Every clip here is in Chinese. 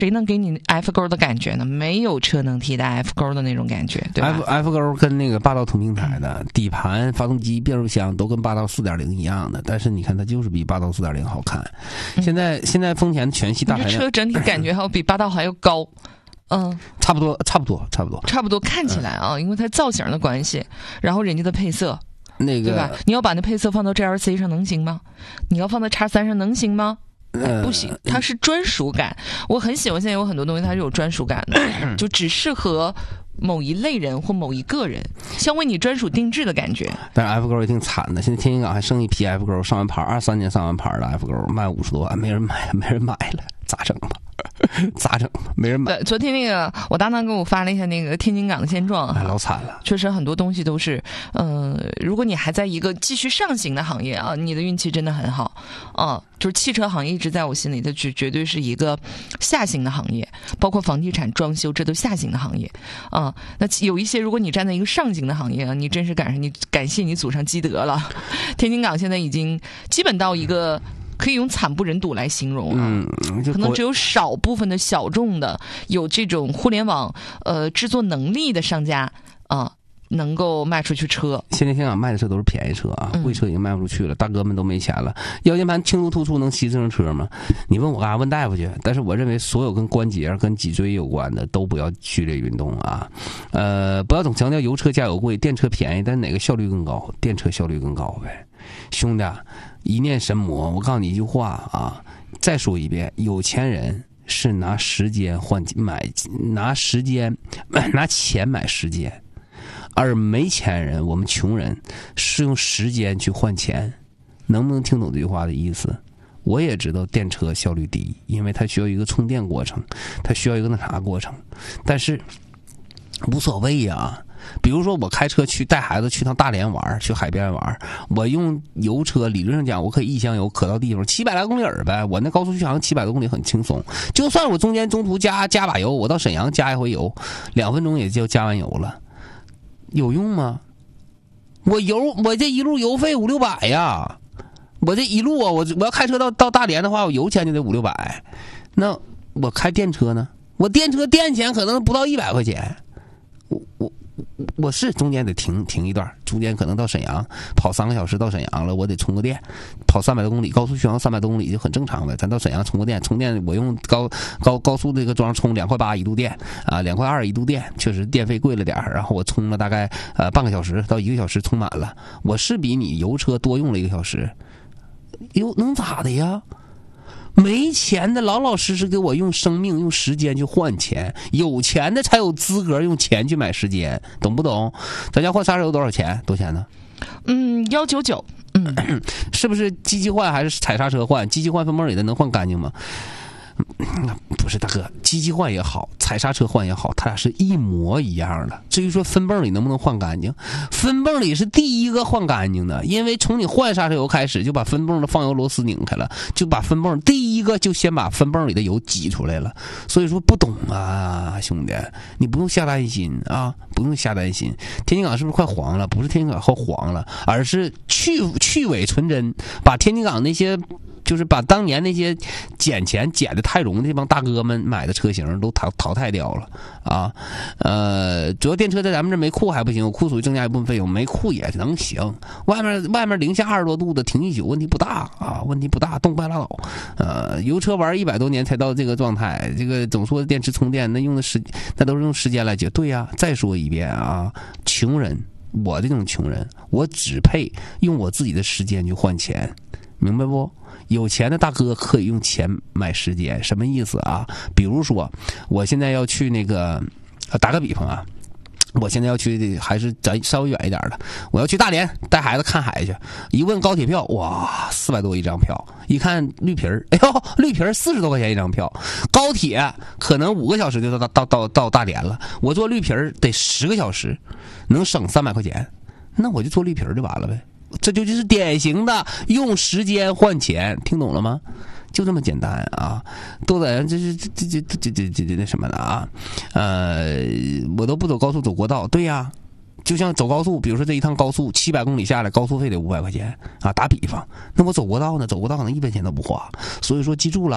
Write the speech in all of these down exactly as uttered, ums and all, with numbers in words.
谁能给你 F 勾的感觉呢？没有车能替代 F 勾的那种感觉，对吧 ？F F 勾跟那个霸道同平台的底盘、发动机、变速箱都跟霸道 四点零 一样的，但是你看它就是比霸道 四点零 好看。现在现在丰田的全系大排量， 这车整体感觉还要比霸道还要高。嗯， 差不多，差不多，差不多， 差不多，看起来啊，嗯、因为它造型的关系，然后人家的配色， 那个对吧？你要把那配色放到 G L C 上能行吗？你要放到 X 三 上能行吗？哎、不行，它是专属感。我很喜欢现在有很多东西它是有专属感的，就只适合某一类人或某一个人，像为你专属定制的感觉。 但是 F 勾也挺惨的，现在天津港还剩一批 F 勾上完牌，二三年上完牌的 F 勾卖五十多万，没人买了，没人买了，咋整吧？咋整？没人买。 对，昨天那个我搭档给我发了一下那个天津港的现状， 哎，老惨了。 确实很多东西都是，嗯、呃，如果你还在一个继续上行的行业啊，你的运气真的很好啊。就是汽车行业一直在我心里，它绝绝对是一个下行的行业，包括房地产、装修，这都下行的行业啊。那有一些，如果你站在一个上行的行业啊，你真是赶上你感谢你祖上积德了。天津港现在已经基本到一个。可以用惨不忍睹来形容啊， 嗯， 可能只有少部分的小众的有这种互联网呃制作能力的商家啊，能够卖出去车。 现在香港卖的车都是便宜车啊，贵车已经卖不出去了，大哥们都没钱了。腰间盘轻度突出能骑自行车吗？你问我干啥？问大夫去。但是我认为所有跟关节、跟脊椎有关的都不要剧烈运动啊。呃，不要总强调油车加油贵，电车便宜，但哪个效率更高？电车效率更高呗，兄弟。一念神魔，我告诉你一句话啊！再说一遍，有钱人是拿时间换买，拿时间拿钱买时间，而没钱人，我们穷人是用时间去换钱。能不能听懂这句话的意思？我也知道电车效率低，因为它需要一个充电过程，它需要一个那啥过程，但是无所谓呀、啊。比如说我开车去带孩子去趟大连玩，去海边玩，我用油车理论上讲我可以一箱油可到地方七百来公里儿呗，我那高速续航七百多公里很轻松，就算我中间中途加加把油，我到沈阳加一回油，两分钟也就加完油了，有用吗？我油我这一路油费五六百呀，我这一路啊，我我要开车到到大连的话，我油钱就得五六百，那我开电车呢？我电车电钱可能不到一百块钱，我我。我是中间得停停一段，中间可能到沈阳跑三个小时到沈阳了，我得充个电，跑三百多公里，高速续航三百多公里就很正常呗。咱到沈阳充个电，充电我用高高高速这个桩充两块八一度电啊，两块二一度电，确实电费贵了点，然后我充了大概呃半个小时到一个小时充满了，我是比你油车多用了一个小时，哟，能咋的呀？没钱的老老实实给我用生命用时间去换钱，有钱的才有资格用钱去买时间，懂不懂？咱家换刹车油多少钱？多钱呢？ 嗯，幺九九。嗯， 是不是机器换还是踩刹车换？机器换分泵里的能换干净吗？不是大哥，机器换也好，踩刹车换也好，它俩是一模一样的。至于说分泵里能不能换干净，分泵里是第一个换干净的，因为从你换刹车油开始，就把分泵的放油螺丝拧开了，就把分泵第一个就先把分泵里的油挤出来了。所以说不懂啊，兄弟，你不用瞎担心啊，不用瞎担心。天津港是不是快黄了？不是天津港快黄了，而是去去伪存真，把天津港那些。就是把当年那些捡钱捡的太容易那帮大哥们买的车型都淘淘汰掉了啊，呃，主要电车在咱们这没库还不行，有库属于增加一部分费用，没库也能行。外面外面零下二十多度的停一宿问题不大啊，问题不大，动不拉倒。呃，油车玩一百多年才到这个状态，这个总说电池充电那用的时那都是用时间来解。对呀、啊，再说一遍啊，穷人，我这种穷人，我只配用我自己的时间去换钱，明白不？有钱的大哥可以用钱买时间，什么意思啊？比如说，我现在要去那个，打个比方啊，我现在要去还是咱稍微远一点的，我要去大连带孩子看海去。一问高铁票，哇，四百多一张票。一看绿皮儿，哎呦，绿皮儿四十多块钱一张票。高铁可能五个小时就到到到到大连了，我坐绿皮儿得十个小时，能省三百块钱，那我就坐绿皮儿就完了呗。这就就是典型的用时间换钱，听懂了吗？就这么简单啊！都在这这这这这这这这那什么的啊？呃，我都不走高速，走国道。对呀，就像走高速，比如说这一趟高速七百公里下来，高速费得五百块钱啊。打比方，那我走国道呢？走国道可能一分钱都不花。所以说，记住了。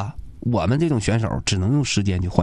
我们这种选手只能用时间去换。